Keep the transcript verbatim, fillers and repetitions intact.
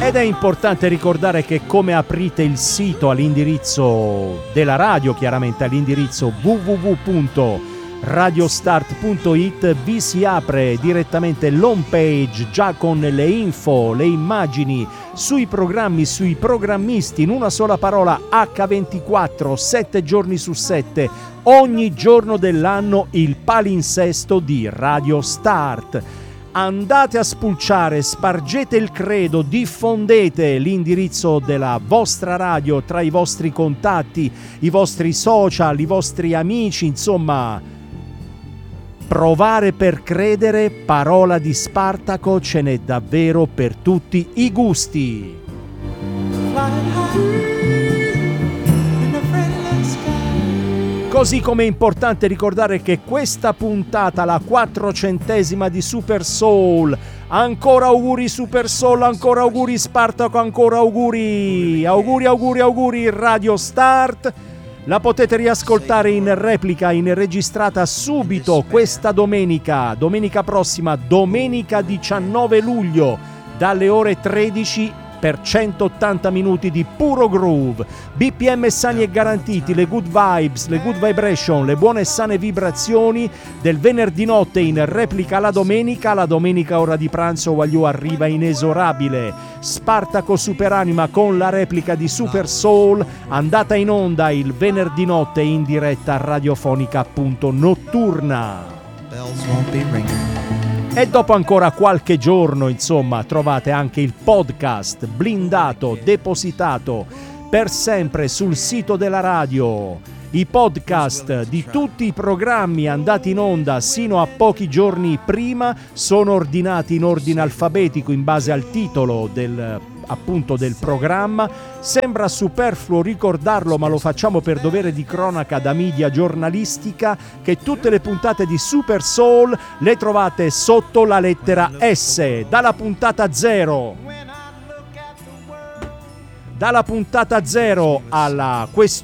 Ed è importante ricordare che come aprite il sito all'indirizzo della radio, chiaramente all'indirizzo w w w punto radiostart punto it, vi si apre direttamente l'home page già con le info, le immagini sui programmi, sui programmisti, in una sola parola acca ventiquattro, sette giorni su sette, ogni giorno dell'anno il palinsesto di Radio Start. Andate a spulciare, spargete il credo, diffondete l'indirizzo della vostra radio tra i vostri contatti, i vostri social, i vostri amici, insomma, provare per credere, parola di Spartaco, ce n'è davvero per tutti i gusti. Così come è importante ricordare che questa puntata, la quattrocentesima di Super Soul, ancora auguri Super Soul, ancora auguri Spartaco, ancora auguri, auguri, auguri, auguri Radio Start, la potete riascoltare in replica, in registrata subito questa domenica, domenica prossima, domenica diciannove luglio, dalle ore tredici per centottanta minuti di puro groove, B P M sani e garantiti, le good vibes, le good vibration, le buone e sane vibrazioni del venerdì notte in replica la domenica, la domenica ora di pranzo Wagliù arriva inesorabile, Spartaco Superanima con la replica di Super Soul, andata in onda il venerdì notte in diretta radiofonica appunto notturna. Bells won't be ringing. E dopo ancora qualche giorno, insomma, trovate anche il podcast blindato, depositato per sempre sul sito della radio. I podcast di tutti i programmi andati in onda sino a pochi giorni prima sono ordinati in ordine alfabetico in base al titolo del appunto del programma. Sembra superfluo ricordarlo, ma lo facciamo per dovere di cronaca da media giornalistica, che tutte le puntate di Super Soul le trovate sotto la lettera S, dalla puntata zero dalla puntata zero alla quest-